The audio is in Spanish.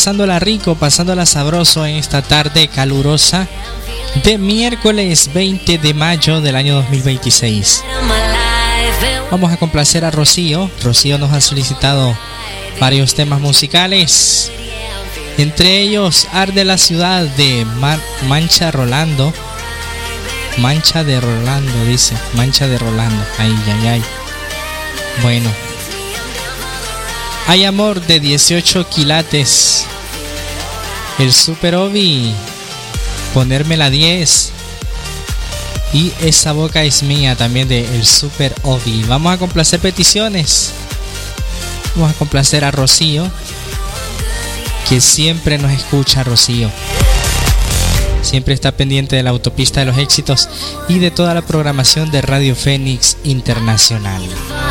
pasándola rico, pasándola sabroso en esta tarde calurosa de miércoles 20 de mayo del año 2026. Vamos a complacer a Rocío. Rocío nos ha solicitado varios temas musicales, entre ellos Arde la Ciudad de Mancha Rolando. Mancha de Rolando, dice. Mancha de Rolando. Ay, ay, ay. Bueno. Hay Amor de 18 quilates. El Super Obi. Ponerme la 10. Y Esa Boca Es Mía, también de El Super Obi. Vamos a complacer peticiones. Vamos a complacer a Rocío, que siempre nos escucha. Rocío siempre está pendiente de la autopista de los éxitos y de toda la programación de Radio Fénix Internacional.